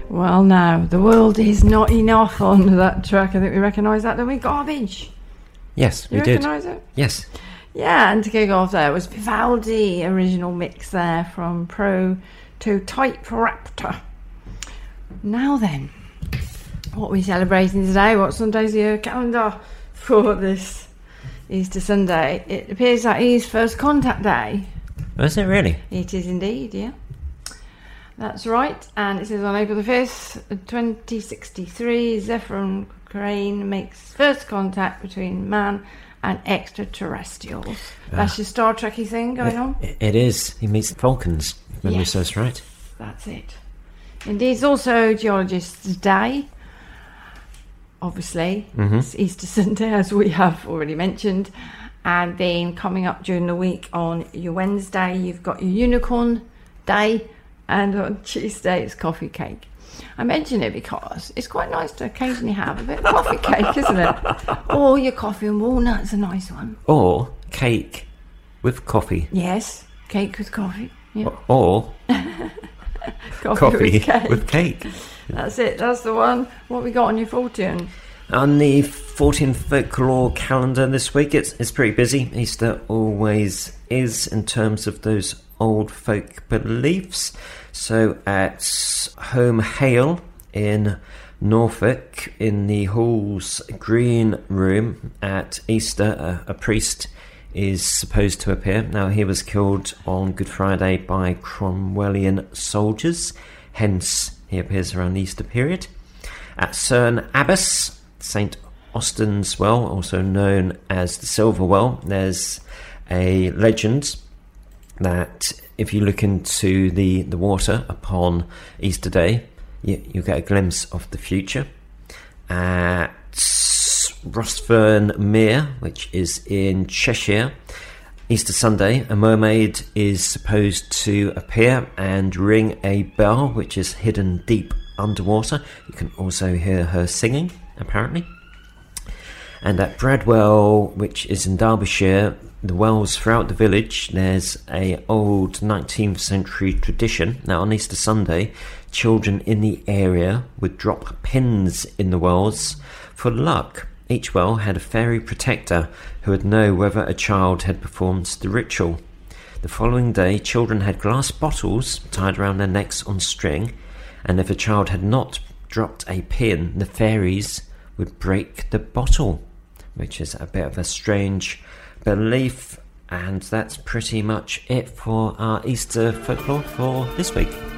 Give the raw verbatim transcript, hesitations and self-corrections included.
Well, now, the world is not enough on that track. I think we recognise that, don't we? Garbage. Yes, we you did. recognise it? Yes. Yeah, and to kick off there was Vivaldi original mix there from Pro to Type Raptor. Now then, what are we celebrating today? What Sunday's your calendar for this Easter Sunday? It appears that it is First Contact Day. Was it really? It is indeed, yeah. That's right, and it says on April the fifth, twenty sixty-three, Zefram Crane makes first contact between man and extraterrestrials. Ah. That's your Star Trek-y thing going it, on? It is. He meets the Falcons, if memory Yes. serves right. That's it. Indeed, it's also Geologist's Day. Obviously, Mhm. it's Easter Sunday, as we have already mentioned. And then coming up during the week on your Wednesday, you've got your Unicorn Day. And on Tuesday, it's Coffee Cake. I mention it because it's quite nice to occasionally have a bit of coffee cake, isn't it? Or your coffee and walnut's a nice one. Or cake with coffee. Yes, cake with coffee. Yeah. Or Coffee, coffee with cake. with cake. That's it, that's the one. What we got on your fortune? On the fourteenth folklore calendar this week, it's, it's pretty busy. Easter always is in terms of those old folk beliefs. So at Home Hale in Norfolk, in the Hall's Green Room at Easter, a, a priest is supposed to appear. Now, he was killed on Good Friday by Cromwellian soldiers, hence he appears around the Easter period. At Cerne Abbas, Saint Austin's Well, also known as the Silver Well, there's a legend that if you look into the, the water upon Easter Day, you, you get a glimpse of the future. At Rossfern Mere, which is in Cheshire, Easter Sunday, a mermaid is supposed to appear and ring a bell, which is hidden deep underwater. You can also hear her singing, apparently. And at Bradwell, which is in Derbyshire, the wells throughout the village, there's a old nineteenth century tradition. Now, on Easter Sunday, children in the area would drop pins in the wells for luck. Each well had a fairy protector who would know whether a child had performed the ritual. The following day, children had glass bottles tied around their necks on string, and if a child had not dropped a pin, the fairies would break the bottle, which is a bit of a strange belief. And that's pretty much it for our Easter folklore for this week.